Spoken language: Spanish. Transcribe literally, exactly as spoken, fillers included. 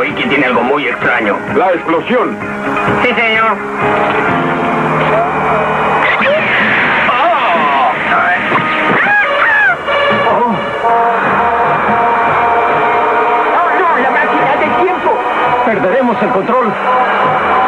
Oí que tiene algo muy extraño. La explosión. Sí, señor. ¡No, no! ¡La máquina del tiempo! Perderemos el control.